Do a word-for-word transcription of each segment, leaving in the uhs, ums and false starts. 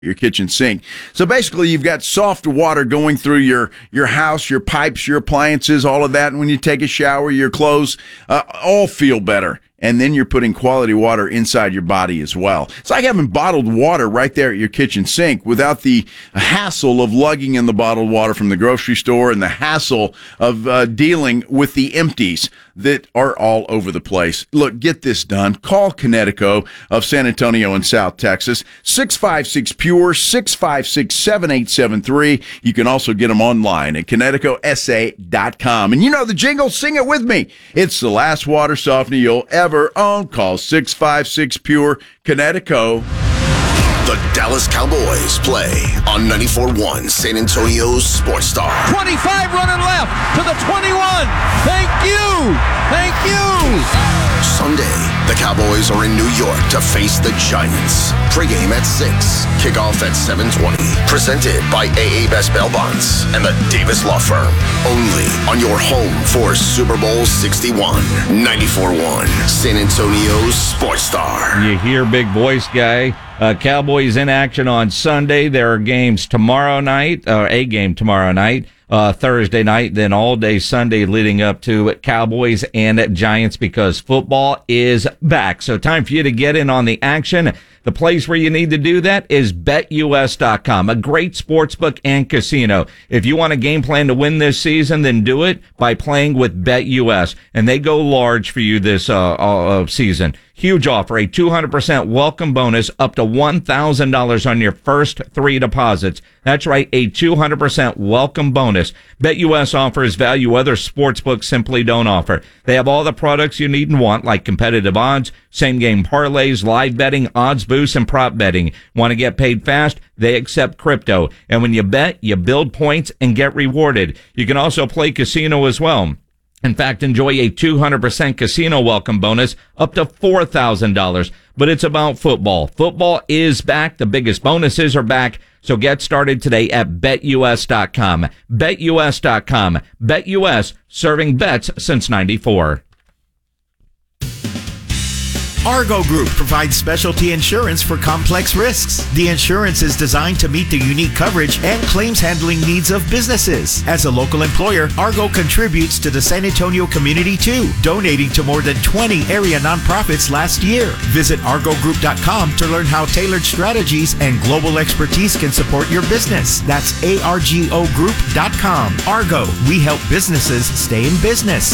your kitchen sink. So basically, you've got soft water going through your, your house, your pipes, your appliances, all of that. And when you take a shower, your clothes uh, all feel better. And then you're putting quality water inside your body as well. It's like having bottled water right there at your kitchen sink without the hassle of lugging in the bottled water from the grocery store and the hassle of uh, dealing with the empties that are all over the place. Look, get this done. Call Kinetico of San Antonio and South Texas, six five six P U R E, six five six, seven eight seven three. You can also get them online at kinetico s a dot com. And you know the jingle, sing it with me. It's the last water softener you'll ever own. Call six five six P U R E, Kinetico. The Dallas Cowboys play on ninety-four point one San Antonio's Sports Star. twenty-five running left to the twenty-one. Thank you. Thank you. Sunday, the Cowboys are in New York to face the Giants. Pre-game at six, kickoff at seven twenty. Presented by A A Best Bail Bonds and the Davis Law Firm. Only on your home for Super Bowl sixty-one. ninety-four point one San Antonio's Sports Star. You hear big voice guy. Uh, Cowboys in action on Sunday. There are games tomorrow night, or a game tomorrow night, uh, Thursday night, then all day Sunday leading up to Cowboys and Giants because football is back. So time for you to get in on the action. The place where you need to do that is bet U S dot com, a great sportsbook and casino. If you want a game plan to win this season, then do it by playing with BetUS. And they go large for you this uh, uh season. Huge offer, a two hundred percent welcome bonus up to one thousand dollars on your first three deposits. That's right, a two hundred percent welcome bonus. BetUS offers value other sportsbooks simply don't offer. They have all the products you need and want, like competitive odds, same-game parlays, live betting, odds boosts, and prop betting. Want to get paid fast? They accept crypto. And when you bet, you build points and get rewarded. You can also play casino as well. In fact, enjoy a two hundred percent casino welcome bonus up to four thousand dollars. But it's about football. Football is back. The biggest bonuses are back. So get started today at bet U S dot com. bet U S dot com. BetUS, serving bets since ninety-four. Argo Group provides specialty insurance for complex risks. The insurance is designed to meet the unique coverage and claims handling needs of businesses. As a local employer, Argo contributes to the San Antonio community too, donating to more than twenty area nonprofits last year. Visit argo group dot com to learn how tailored strategies and global expertise can support your business. That's argo group dot com. Argo, we help businesses stay in business.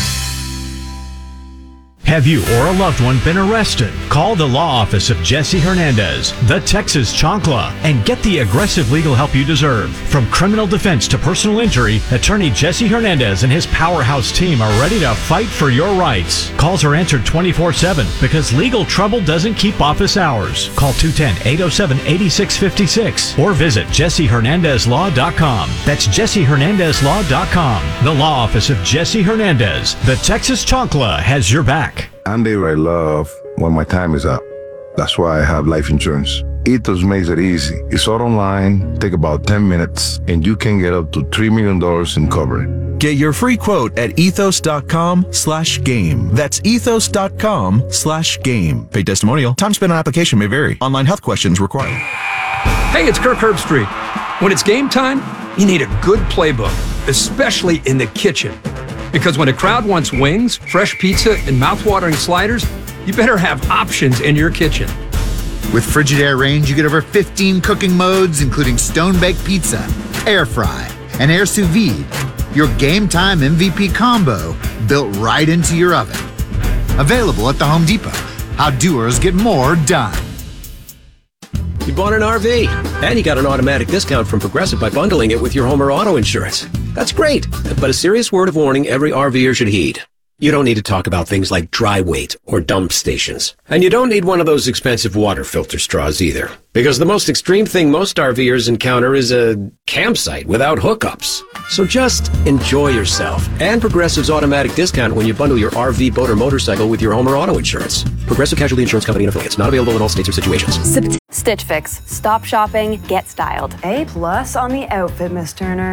Have you or a loved one been arrested? Call the law office of Jesse Hernandez, the Texas Chancla, and get the aggressive legal help you deserve. From criminal defense to personal injury, attorney Jesse Hernandez and his powerhouse team are ready to fight for your rights. Calls are answered twenty-four seven because legal trouble doesn't keep office hours. Call two one zero, eight zero seven, eight six five six or visit jesse hernandez law dot com. That's jesse hernandez law dot com. The law office of Jesse Hernandez, the Texas Chancla, has your back. I'm the I love when my time is up. That's why I have life insurance. Ethos makes it easy. It's all online, take about ten minutes, and you can get up to three million dollars in coverage. Get your free quote at ethos dot com slash game. That's ethos dot com slash game. Paid testimonial. Time spent on application may vary. Online health questions required. Hey, it's Kirk Herbstreit. When it's game time, you need a good playbook, especially in the kitchen. Because when a crowd wants wings, fresh pizza, and mouth-watering sliders, you better have options in your kitchen. With Frigidaire Range, you get over fifteen cooking modes, including stone-baked pizza, air fry, and air sous vide. Your game time M V P combo built right into your oven. Available at the Home Depot. How doers get more done. You bought an R V, and you got an automatic discount from Progressive by bundling it with your home or auto insurance. That's great, but a serious word of warning every RVer should heed. You don't need to talk about things like dry weight or dump stations. And you don't need one of those expensive water filter straws either. Because the most extreme thing most RVers encounter is a campsite without hookups. So just enjoy yourself and Progressive's automatic discount when you bundle your R V, boat, or motorcycle with your home or auto insurance. Progressive Casualty Insurance Company and affiliates. Not available in all states or situations. Stitch Fix. Stop shopping, get styled. A plus on the outfit, Miss Turner.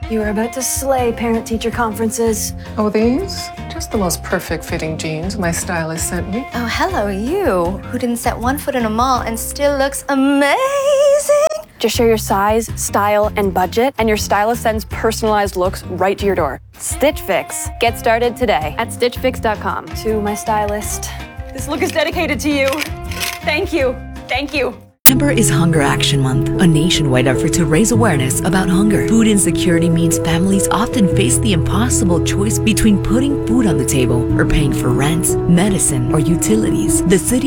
You are about to slay parent-teacher conferences. Oh, these? Just the most perfect fitting jeans my stylist sent me. Oh, hello, you, who didn't set one foot in a mall and still looks amazing. Just share your size, style, and budget, and your stylist sends personalized looks right to your door. Stitch Fix. Get started today at stitch fix dot com. To my stylist, this look is dedicated to you. Thank you. Thank you. September is Hunger Action Month, a nationwide effort to raise awareness about hunger. Food insecurity means families often face the impossible choice between putting food on the table or paying for rent, medicine, or utilities. The city